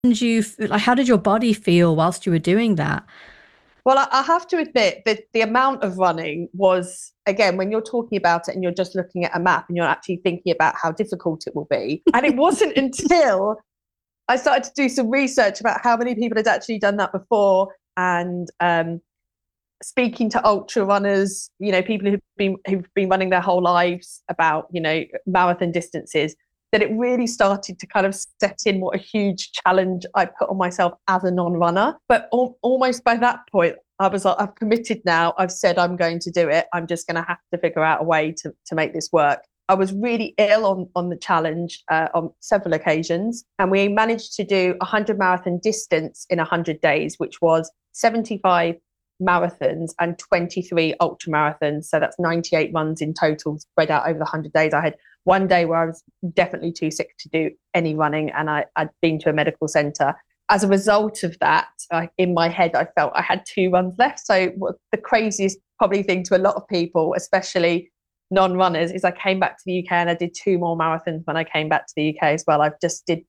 how did your body feel whilst you were doing that? Well, I have to admit that the amount of running was, again, when you're talking about it and you're just looking at a map and you're actually thinking about how difficult it will be. And it wasn't until I started to do some research about how many people had actually done that before, and speaking to ultra runners, people who've been running their whole lives about, marathon distances, that it really started to kind of set in what a huge challenge I put on myself as a non-runner. But almost by that point, I was like, I've committed now. I've said I'm going to do it. I'm just going to have to figure out a way to make this work. I was really ill on the challenge on several occasions, and we managed to do 100 marathon distance in 100 days, which was 75 marathons and 23 ultra marathons. So that's 98 runs in total spread out over the 100 days. I had one day where I was definitely too sick to do any running, and I'd been to a medical centre. As a result of that, in my head, I felt I had 2 runs left. So the craziest probably thing to a lot of people, especially non-runners, is I came back to the UK and I did 2 more marathons when I came back to the UK as well. I just did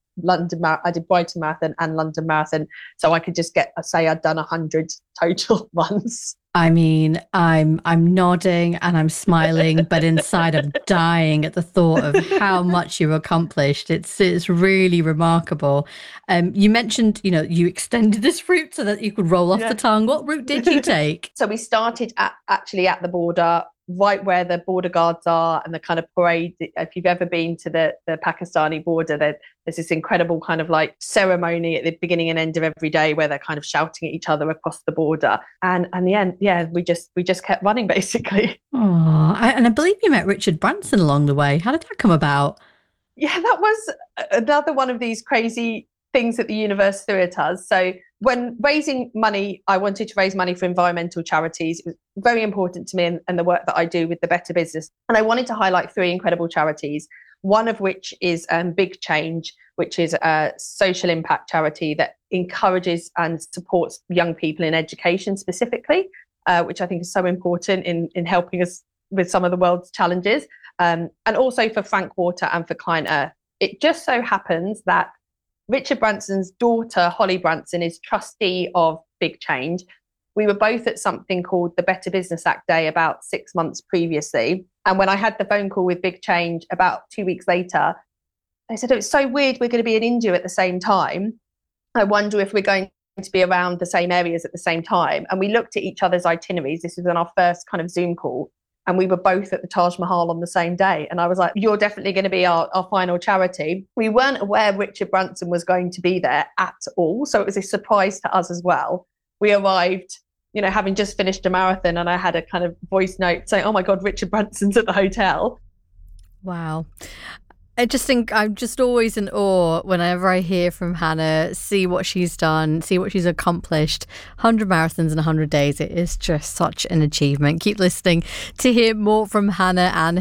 I did Brighton Marathon and London Marathon, so I could just say I'd done 100 total runs. I mean, I'm nodding and I'm smiling, but inside I'm dying at the thought of how much you accomplished. It's really remarkable. You mentioned, you extended this route so that you could roll off the Yeah. tongue. What route did you take? So we started actually at the border, right where the border guards are, and the kind of parade. If you've ever been to the Pakistani border, there's this incredible kind of like ceremony at the beginning and end of every day where they're kind of shouting at each other across the border. And the end, yeah, we just kept running basically. Oh, and I believe you met Richard Branson along the way. How did that come about? Yeah, that was another one of these crazy things that the universe threw at us. So when raising money, I wanted to raise money for environmental charities. It was very important to me, and the work that I do with the Better Business. And I wanted to highlight 3 incredible charities, one of which is Big Change, which is a social impact charity that encourages and supports young people in education specifically, which I think is so important in helping us with some of the world's challenges. And also for Frank Water and for Client Earth. It just so happens that Richard Branson's daughter, Holly Branson, is trustee of Big Change. We were both at something called the Better Business Act Day about 6 months previously. And when I had the phone call with Big Change about 2 weeks later, they said, "Oh, it's so weird, we're going to be in India at the same time. I wonder if we're going to be around the same areas at the same time." And we looked at each other's itineraries. This was on our first kind of Zoom call. And we were both at the Taj Mahal on the same day. And I was like, "You're definitely going to be our final charity." We weren't aware Richard Branson was going to be there at all. So it was a surprise to us as well. We arrived, having just finished a marathon, and I had a kind of voice note saying, "Oh my God, Richard Branson's at the hotel." Wow. I just think I'm just always in awe whenever I hear from Hannah, see what she's done, see what she's accomplished. 100 marathons in 100 days. It is just such an achievement. Keep listening to hear more from Hannah and